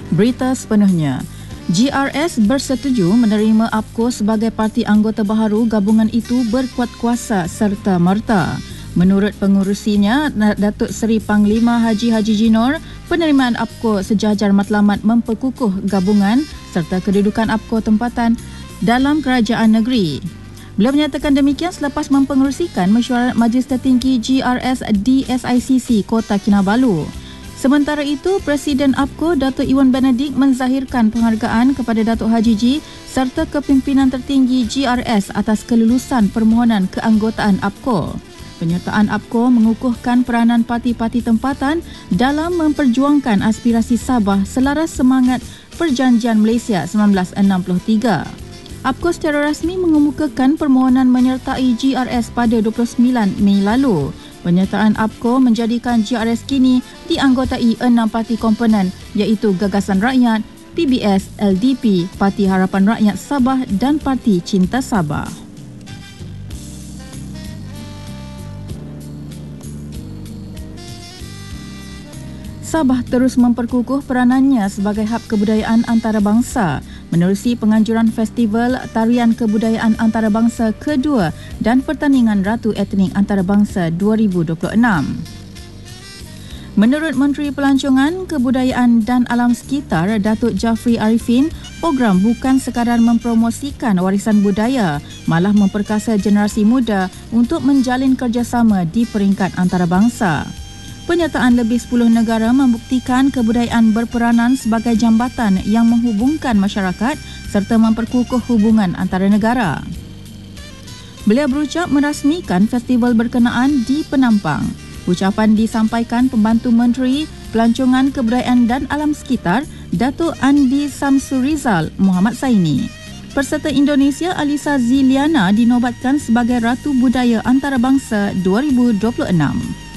Berita sepenuhnya. GRS bersetuju menerima APCO sebagai parti anggota baharu gabungan itu berkuat kuasa serta merta. Menurut pengurusinya, Datuk Seri Panglima Haji Jinor, penerimaan APCO sejajar matlamat memperkukuh gabungan serta kedudukan APCO tempatan dalam kerajaan negeri. Beliau menyatakan demikian selepas mempengerusikan mesyuarat Majlis Tertinggi GRS di SICC Kota Kinabalu. Sementara itu, Presiden APCO Datuk Iwan Benedict menzahirkan penghargaan kepada Datuk Haji Ji serta kepimpinan tertinggi GRS atas kelulusan permohonan keanggotaan APCO. Penyertaan APCO mengukuhkan peranan parti-parti tempatan dalam memperjuangkan aspirasi Sabah selaras semangat Perjanjian Malaysia 1963. APCO secara rasmi mengemukakan permohonan menyertai GRS pada 29 Mei lalu. Penyertaan APCO menjadikan GRS kini dianggotai 6 parti komponen iaitu Gagasan Rakyat, PBS, LDP, Parti Harapan Rakyat Sabah dan Parti Cinta Sabah. Sabah terus memperkukuh peranannya sebagai hub kebudayaan antarabangsa menerusi penganjuran Festival Tarian Kebudayaan Antarabangsa kedua dan Pertandingan Ratu Etnik Antarabangsa 2026. Menurut Menteri Pelancongan, Kebudayaan dan Alam Sekitar Datuk Jafri Arifin, program bukan sekadar mempromosikan warisan budaya, malah memperkasa generasi muda untuk menjalin kerjasama di peringkat antarabangsa. Penyertaan lebih 10 negara membuktikan kebudayaan berperanan sebagai jambatan yang menghubungkan masyarakat serta memperkukuh hubungan antara negara. Beliau berucap merasmikan festival berkenaan di Penampang. Ucapan disampaikan Pembantu Menteri Pelancongan Kebudayaan dan Alam Sekitar Datuk Andi Samsurizal Muhammad Saini. Peserta Indonesia Alisa Ziliana dinobatkan sebagai Ratu Budaya Antarabangsa 2026.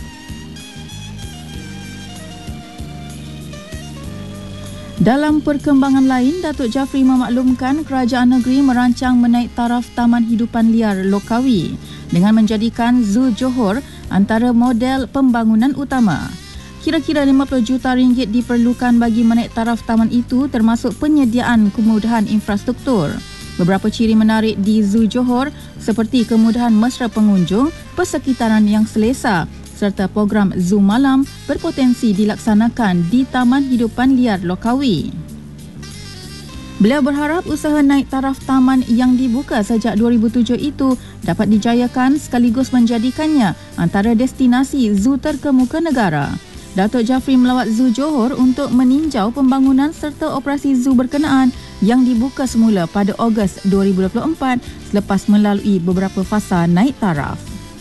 Dalam perkembangan lain, Datuk Jafri memaklumkan kerajaan negeri merancang menaik taraf Taman Hidupan Liar Lokawi dengan menjadikan Zoo Johor antara model pembangunan utama. Kira-kira 50 juta ringgit diperlukan bagi menaik taraf taman itu termasuk penyediaan kemudahan infrastruktur. Beberapa ciri menarik di Zoo Johor seperti kemudahan mesra pengunjung, persekitaran yang selesa serta program Zoo Malam berpotensi dilaksanakan di Taman Hidupan Liar Lokawi. Beliau berharap usaha naik taraf taman yang dibuka sejak 2007 itu dapat dijayakan sekaligus menjadikannya antara destinasi zoo terkemuka negara. Datuk Jafri melawat Zoo Johor untuk meninjau pembangunan serta operasi zoo berkenaan yang dibuka semula pada Ogos 2024 selepas melalui beberapa fasa naik taraf.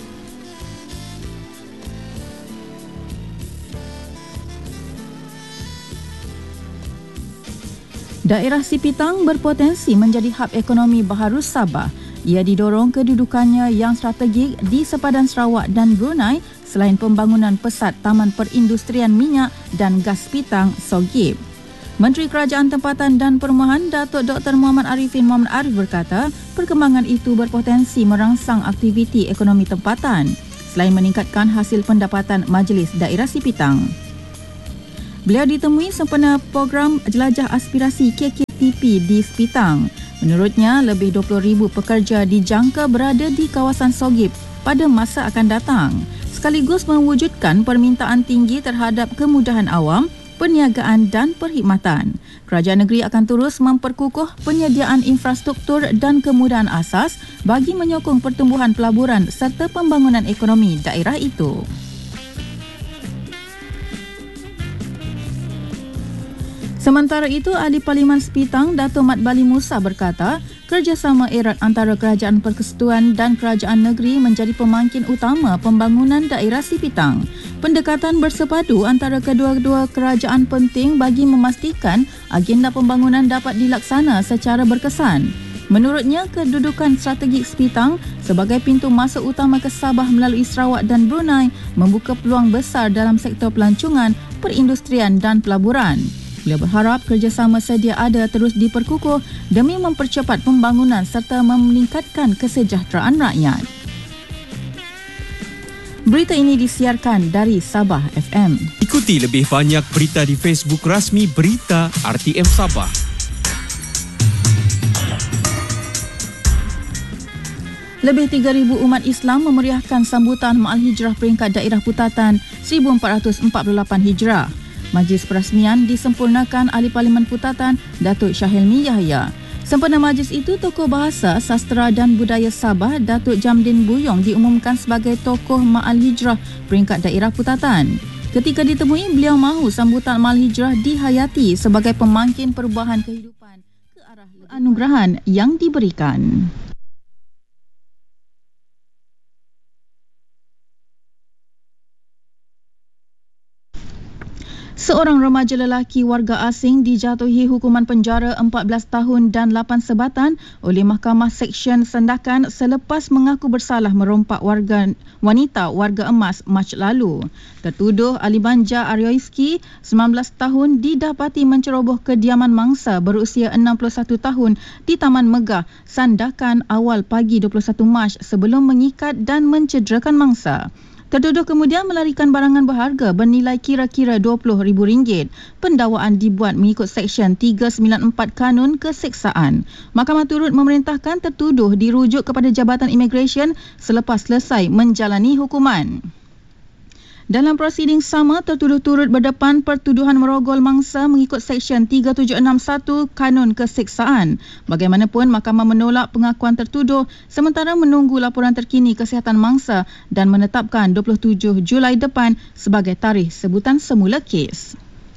Daerah Sipitang berpotensi menjadi hub ekonomi baharu Sabah. Ia didorong kedudukannya yang strategik di sepadan Sarawak dan Brunei selain pembangunan pesat Taman Perindustrian Minyak dan Gas Pitang Sogip. Menteri Kerajaan Tempatan dan Perumahan Datuk Dr. Muhammad Arifin Muhammad Arif berkata, perkembangan itu berpotensi merangsang aktiviti ekonomi tempatan selain meningkatkan hasil pendapatan Majlis Daerah Sipitang. Beliau ditemui sempena program Jelajah Aspirasi KKTP di Sepitang. Menurutnya, lebih 20,000 pekerja dijangka berada di kawasan Sogip pada masa akan datang, sekaligus mewujudkan permintaan tinggi terhadap kemudahan awam, perniagaan dan perkhidmatan. Kerajaan negeri akan terus memperkukuh penyediaan infrastruktur dan kemudahan asas bagi menyokong pertumbuhan pelaburan serta pembangunan ekonomi daerah itu. Sementara itu, Ahli Parlimen Sepitang Dato' Mat Bali Musa berkata, kerjasama erat antara Kerajaan Persekutuan dan Kerajaan Negeri menjadi pemangkin utama pembangunan daerah Sepitang. Pendekatan bersepadu antara kedua-dua kerajaan penting bagi memastikan agenda pembangunan dapat dilaksana secara berkesan. Menurutnya, kedudukan strategik Sepitang sebagai pintu masuk utama ke Sabah melalui Sarawak dan Brunei membuka peluang besar dalam sektor pelancongan, perindustrian dan pelaburan. Beliau berharap kerjasama sedia ada terus diperkukuh demi mempercepat pembangunan serta meningkatkan kesejahteraan rakyat. Berita ini disiarkan dari Sabah FM. Ikuti lebih banyak berita di Facebook rasmi Berita RTM Sabah. Lebih 3,000 umat Islam memeriahkan sambutan Ma'al Hijrah peringkat daerah Putatan 1448 Hijrah. Majlis perasmian disempurnakan Ahli Parlimen Putatan Datuk Syahilmi Yahya. Sempena majlis itu, tokoh bahasa, sastera dan budaya Sabah Datuk Jamdin Buyong diumumkan sebagai tokoh Ma'al Hijrah peringkat daerah Putatan. Ketika ditemui, beliau mahu sambutan Ma'al Hijrah dihayati sebagai pemangkin perubahan kehidupan ke arah anugerahan yang diberikan. Seorang remaja lelaki warga asing dijatuhi hukuman penjara 14 tahun dan 8 sebatan oleh Mahkamah Seksyen Sandakan selepas mengaku bersalah merompak wanita warga emas Mac lalu. Tertuduh Ali Banja Aryoiski, 19 tahun, didapati menceroboh kediaman mangsa berusia 61 tahun di Taman Megah, Sandakan awal pagi 21 Mac sebelum mengikat dan mencederakan mangsa. Tertuduh kemudian melarikan barangan berharga bernilai kira-kira RM20,000. Pendakwaan dibuat mengikut Seksyen 394 Kanun Keseksaan. Mahkamah turut memerintahkan tertuduh dirujuk kepada Jabatan Imigresen selepas selesai menjalani hukuman. Dalam prosiding sama, tertuduh turut berdepan pertuduhan merogol mangsa mengikut Seksyen 3761 Kanun Keseksaan. Bagaimanapun, mahkamah menolak pengakuan tertuduh sementara menunggu laporan terkini kesihatan mangsa dan menetapkan 27 Julai depan sebagai tarikh sebutan semula kes.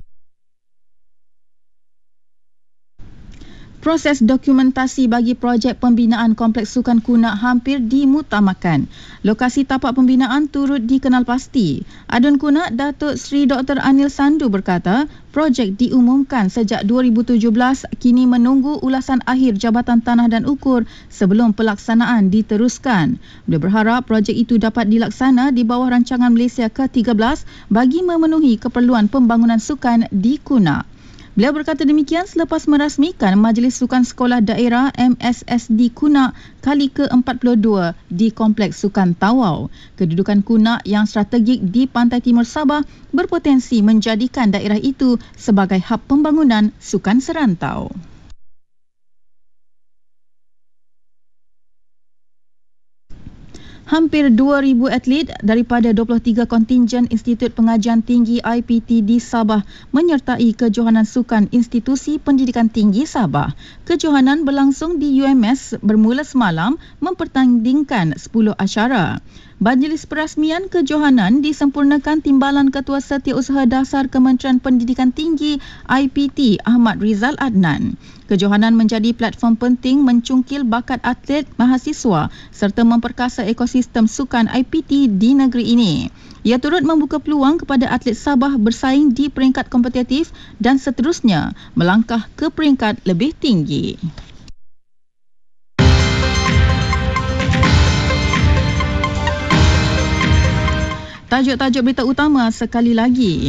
Proses dokumentasi bagi projek pembinaan Kompleks Sukan Kunak hampir dimutamakan. Lokasi tapak pembinaan turut dikenal pasti. Adun Kunak Datuk Seri Dr. Anil Sandu berkata, projek diumumkan sejak 2017 kini menunggu ulasan akhir Jabatan Tanah dan Ukur sebelum pelaksanaan diteruskan. Beliau berharap projek itu dapat dilaksana di bawah rancangan Malaysia ke-13 bagi memenuhi keperluan pembangunan sukan di Kunak. Beliau berkata demikian selepas merasmikan Majlis Sukan Sekolah Daerah MSSD Kunak kali ke-42 di Kompleks Sukan Tawau. Kedudukan Kunak yang strategik di pantai timur Sabah berpotensi menjadikan daerah itu sebagai hub pembangunan sukan serantau. Hampir 2,000 atlet daripada 23 kontingen Institut Pengajian Tinggi IPT di Sabah menyertai kejohanan sukan Institusi Pendidikan Tinggi Sabah. Kejohanan berlangsung di UMS bermula semalam mempertandingkan 10 acara. Majlis perasmian kejohanan disempurnakan Timbalan Ketua Setiausaha Dasar Kementerian Pendidikan Tinggi IPT Ahmad Rizal Adnan. Kejohanan menjadi platform penting mencungkil bakat atlet mahasiswa serta memperkasa ekosistem sukan IPT di negeri ini. Ia turut membuka peluang kepada atlet Sabah bersaing di peringkat kompetitif dan seterusnya melangkah ke peringkat lebih tinggi. Tajuk-tajuk berita utama sekali lagi.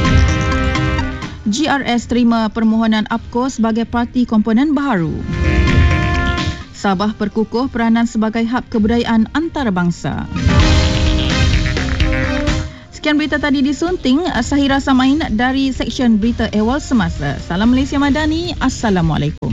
GRS terima permohonan APCO sebagai parti komponen baharu. Sabah perkukuh peranan sebagai hub kebudayaan antarabangsa. Sekian berita tadi disunting Sahira Samain dari Seksyen Berita Ehwal Semasa. Salam Malaysia Madani. Assalamualaikum.